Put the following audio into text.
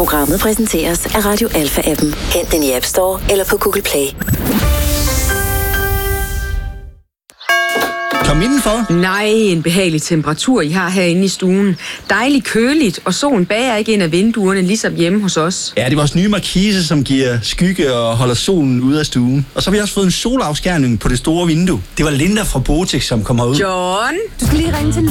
Programmet præsenteres af Radio Alpha-appen. Hent den i App Store eller på Google Play. Kom indenfor. Nej, en behagelig temperatur, I har herinde i stuen. Dejligt køligt, og solen bager ikke ind af vinduerne, ligesom hjemme hos os. Ja, det er vores nye markise, som giver skygge og holder solen ude af stuen. Og så har vi også fået en solafskærning på det store vindue. Det var Linda fra Botex, som kom herud. John, Du skal lige ringe til